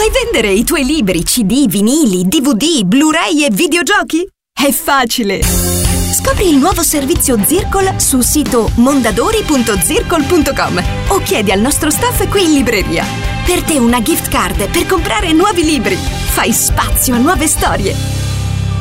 Vuoi vendere i tuoi libri, CD, vinili, DVD, Blu-ray e videogiochi? È facile! Scopri il nuovo servizio Zircol sul sito mondadori.zircol.com o chiedi al nostro staff qui in libreria. Per te una gift card per comprare nuovi libri. Fai spazio a nuove storie.